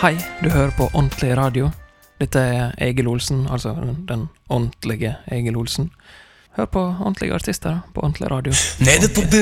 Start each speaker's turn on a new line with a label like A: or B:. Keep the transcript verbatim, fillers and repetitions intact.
A: Hei, du hører på Ordentlig Radio. Dette er Egil Olsen, altså den, den ordentlige Egil Olsen. Hør på ordentlige artister på Ordentlig Radio.
B: Nede på